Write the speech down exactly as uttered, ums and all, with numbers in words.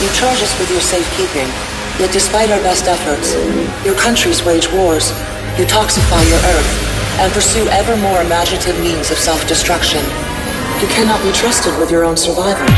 You charge us with your safekeeping, yet despite our best efforts, your countries wage wars, you toxify your Earth, and pursue ever more imaginative means of self-destruction. You cannot be trusted with your own survival.